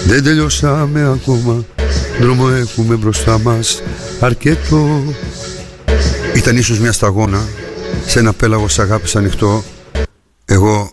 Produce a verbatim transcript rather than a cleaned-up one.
Δεν τελειώσαμε ακόμα, δρόμο έχουμε μπροστά μας αρκετό. Ήταν ίσως μια σταγόνα σε ένα πέλαγος αγάπης ανοιχτό. Εγώ